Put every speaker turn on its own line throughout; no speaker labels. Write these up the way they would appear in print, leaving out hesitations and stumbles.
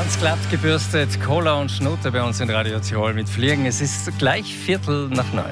Ganz glatt gebürstet, Cola und Schnute bei uns in Radio Tirol mit Fliegen. Es ist gleich 8:45.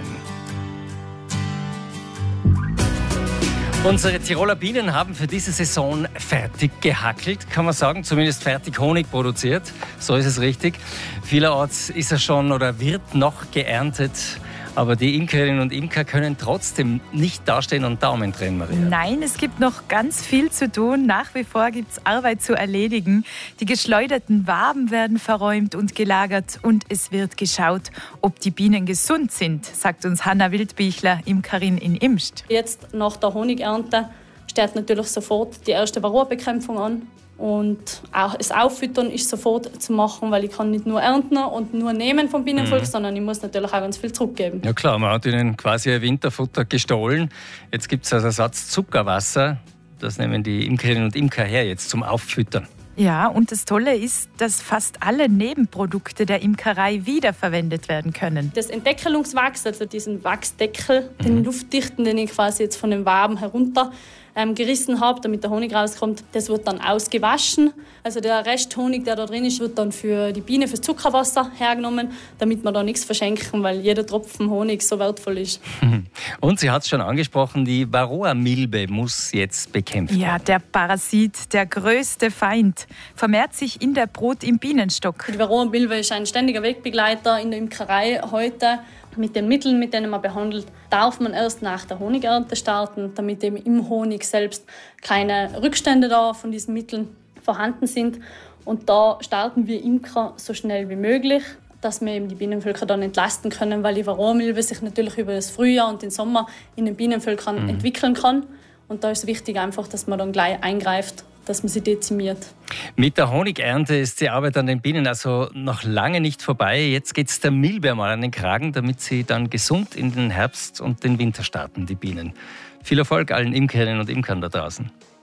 Unsere Tiroler Bienen haben für diese Saison fertig gehackelt, kann man sagen, zumindest fertig Honig produziert. So ist es richtig. Vielerorts ist er schon oder wird noch geerntet. Aber die Imkerinnen und Imker können trotzdem nicht dastehen und Daumen drehen, Maria.
Nein, es gibt noch ganz viel zu tun. Nach wie vor gibt es Arbeit zu erledigen. Die geschleuderten Waben werden verräumt und gelagert und es wird geschaut, ob die Bienen gesund sind, sagt uns Hanna Wildbichler, Imkerin in Imst.
Jetzt nach der Honigernte steht natürlich sofort die erste Varroabekämpfung an. Und auch das Auffüttern ist sofort zu machen, weil ich kann nicht nur ernten und nur nehmen vom Bienenvolk, sondern ich muss natürlich auch ganz viel zurückgeben.
Ja klar, man hat ihnen quasi ein Winterfutter gestohlen. Jetzt gibt es als Ersatz Zuckerwasser. Das nehmen die Imkerinnen und Imker her jetzt zum Auffüttern.
Ja, und das Tolle ist, dass fast alle Nebenprodukte der Imkerei wiederverwendet werden können.
Das Entdeckelungswachs, also diesen Wachsdeckel, den luftdichten, den ich quasi jetzt von den Waben herunter gerissen habe, damit der Honig rauskommt, das wird dann ausgewaschen. Also der Rest Honig, der da drin ist, wird dann für die Biene, fürs Zuckerwasser hergenommen, damit wir da nichts verschenken, weil jeder Tropfen Honig so wertvoll ist.
Und sie hat es schon angesprochen, die Varroa-Milbe muss jetzt bekämpft werden.
Ja, der Parasit, der größte Feind, vermehrt sich in der Brut im Bienenstock.
Die Varroa-Milbe ist ein ständiger Wegbegleiter in der Imkerei heute. Mit den Mitteln, mit denen man behandelt, darf man erst nach der Honigernte starten, damit eben im Honig selbst keine Rückstände da von diesen Mitteln vorhanden sind. Und da starten wir Imker so schnell wie möglich, dass wir eben die Bienenvölker dann entlasten können, weil die Varroa-Milbe sich natürlich über das Frühjahr und den Sommer in den Bienenvölkern entwickeln kann. Und da ist wichtig einfach, dass man dann gleich eingreift, dass man sie dezimiert.
Mit der Honigernte ist die Arbeit an den Bienen also noch lange nicht vorbei. Jetzt geht es der Milbe mal an den Kragen, damit sie dann gesund in den Herbst und den Winter starten, die Bienen. Viel Erfolg allen Imkerinnen und Imkern da draußen.